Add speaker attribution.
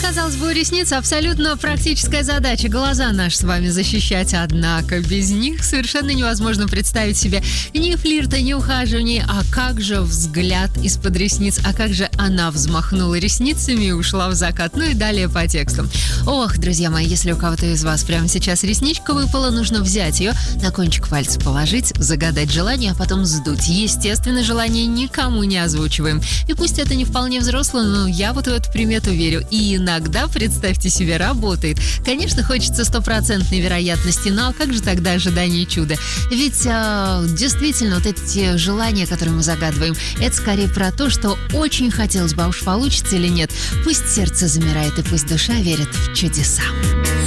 Speaker 1: казалось бы, у ресниц абсолютно практическая задача глаза наши с вами защищать, однако без них совершенно невозможно представить себе ни флирта, ни ухаживания. А как же взгляд из-под ресниц, а как же она взмахнула ресницами и ушла в закат. Ну и далее по тексту. Ох, друзья мои, если у кого-то из вас прямо сейчас ресничка выпала, нужно взять ее, на кончик пальца положить, загадать желание, а потом сдуть. Естественно, желание никому не озвучиваем. И пусть это не вполне взросло, но я вот в эту примету верю. И иногда, представьте себе, работает. Конечно, хочется стопроцентной вероятности, но как же тогда ожидание чуда? Ведь действительно, вот эти желания, которые мы загадываем, это скорее про то, что очень хотелось бы, а уж получится или нет. Пусть сердце замирает и пусть душа верит в чудеса.